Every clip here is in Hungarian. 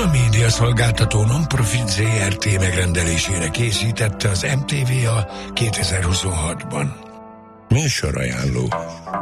Duna Média szolgáltató non-profit ZRT megrendelésére készítette az MTVA 2026-ban. Műsorajánló.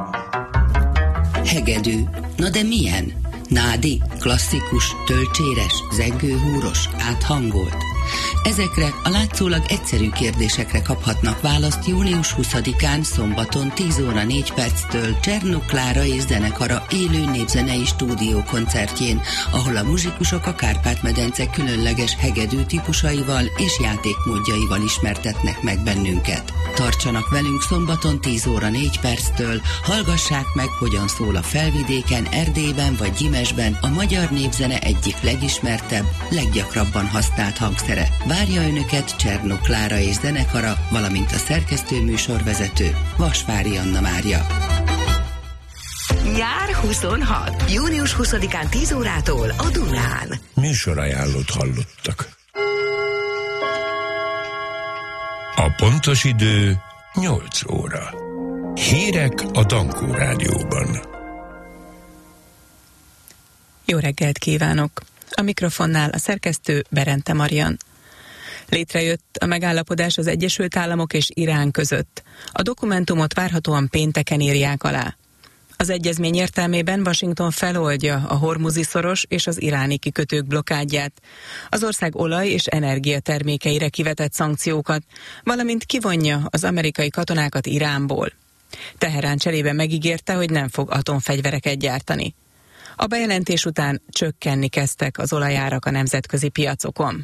Hegedű. Na de milyen? Nádi, klasszikus, tölcséres, zengőhúros, áthangolt? Ezekre a látszólag egyszerű kérdésekre kaphatnak választ június 20-án szombaton 10 óra 4 perctől Csernuk Klára és zenekara élő népzenei stúdiókoncertjén, ahol a muzsikusok a Kárpát-medence különleges hegedű típusaival és játékmódjaival ismertetnek meg bennünket. Tartsanak velünk szombaton 10 óra 4 perctől, hallgassák meg, hogyan szól a Felvidéken, Erdélyben vagy Gyimesben a magyar népzene egyik legismertebb, leggyakrabban használt hangszere. Várja Önöket Csernuk Klára és zenekara, valamint a szerkesztő műsorvezető Vasvári Anna Mária. Nyár 26. Június 20-án 10 órától a Dunán. Műsorajánlót hallottak. A pontos idő 8 óra. Hírek a Dankó Rádióban. Jó reggelt kívánok! A mikrofonnál a szerkesztő Berente Marian. Létrejött a megállapodás az Egyesült Államok és Irán között. A dokumentumot várhatóan pénteken írják alá. Az egyezmény értelmében Washington feloldja a Hormuzi-szoros és az iráni kikötők blokkádját, az ország olaj- és energiatermékeire kivetett szankciókat, valamint kivonja az amerikai katonákat Iránból. Teherán cserébe megígérte, hogy nem fog atomfegyvereket gyártani. A bejelentés után csökkenni kezdtek az olajárak a nemzetközi piacokon.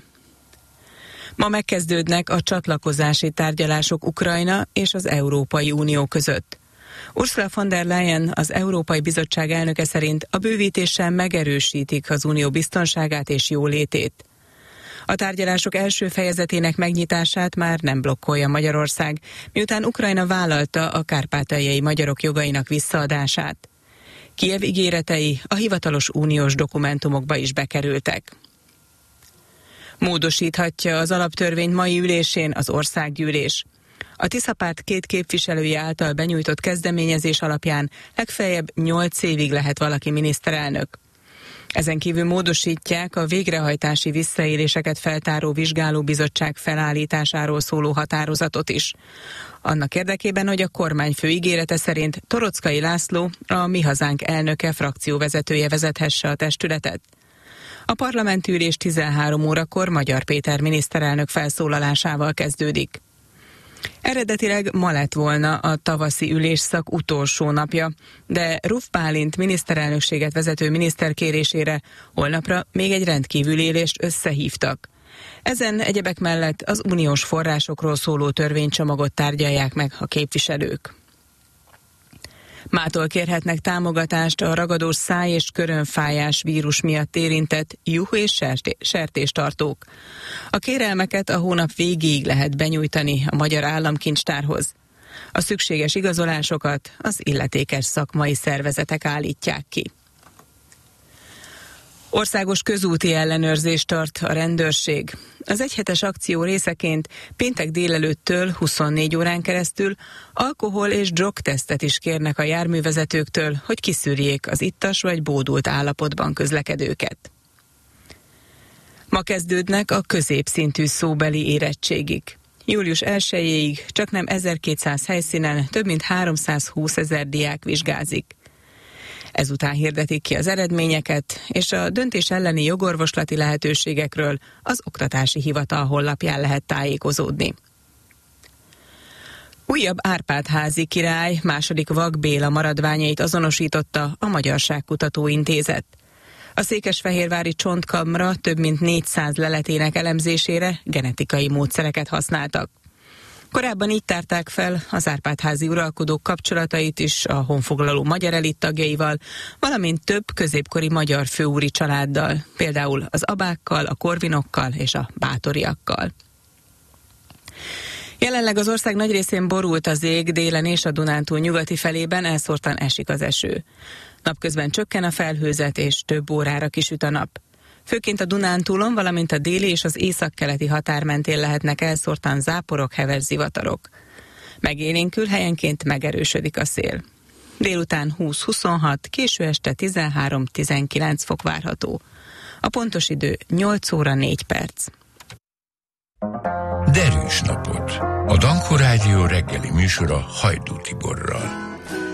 Ma megkezdődnek a csatlakozási tárgyalások Ukrajna és az Európai Unió között. Ursula von der Leyen, az Európai Bizottság elnöke szerint a bővítéssel megerősítik az unió biztonságát és jólétét. A tárgyalások első fejezetének megnyitását már nem blokkolja Magyarország, miután Ukrajna vállalta a kárpátaljai magyarok jogainak visszaadását. Kijev ígéretei a hivatalos uniós dokumentumokba is bekerültek. Módosíthatja az alaptörvényt mai ülésén az országgyűlés. A Tiszapárt 2 képviselője által benyújtott kezdeményezés alapján legfeljebb 8 évig lehet valaki miniszterelnök. Ezen kívül módosítják a végrehajtási visszaéléseket feltáró vizsgálóbizottság felállításáról szóló határozatot is. Annak érdekében, hogy a kormányfő ígérete szerint Toroczkai László, a Mi Hazánk elnöke, frakcióvezetője vezethesse a testületet. A parlamenti ülés 13 órakor Magyar Péter miniszterelnök felszólalásával kezdődik. Eredetileg ma lett volna a tavaszi ülésszak utolsó napja, de Ruf Bálint miniszterelnökséget vezető miniszter kérésére holnapra még egy rendkívüli ülést összehívtak. Ezen egyebek mellett az uniós forrásokról szóló törvénycsomagot tárgyalják meg a képviselők. Mától kérhetnek támogatást a ragadós száj- és körönfájás vírus miatt érintett juh- és sertéstartók. A kérelmeket a hónap végéig lehet benyújtani a Magyar Államkincstárhoz. A szükséges igazolásokat az illetékes szakmai szervezetek állítják ki. Országos közúti ellenőrzést tart a rendőrség. Az egyhetes akció részeként péntek délelőttől 24 órán keresztül alkohol- és drogtesztet is kérnek a járművezetőktől, hogy kiszűrjék az ittas vagy bódult állapotban közlekedőket. Ma kezdődnek a középszintű szóbeli érettségik. Július 1-ig csaknem 1200 helyszínen több mint 320 000 diák vizsgázik. Ezután hirdetik ki az eredményeket, és a döntés elleni jogorvoslati lehetőségekről az Oktatási Hivatal honlapján lehet tájékozódni. Újabb Árpád-házi király, második Vak Béla maradványait azonosította a Magyarságkutató Intézet. A székesfehérvári csontkamra több mint 400 leletének elemzésére genetikai módszereket használtak. Korábban így tárták fel az Árpád-házi uralkodók kapcsolatait is a honfoglaló magyar elit tagjaival, valamint több középkori magyar főúri családdal, például az Abákkal, a Korvinokkal és a Báthoryakkal. Jelenleg az ország nagy részén borult az ég, délen és a Dunántúl nyugati felében elszórtan esik az eső. Napközben csökken a felhőzet és több órára kisüt a nap. Főként a Dunántúlon, valamint a déli és az északkeleti határ mentén lehetnek elszórtan záporok, heves zivatarok. Megélénkül, helyenként megerősödik a szél. Délután 20-26, késő este 13-19 fok várható. A pontos idő 8 óra 4 perc. Derűs napot! A Dankó Rádió reggeli műsora Hajdú Tiborral.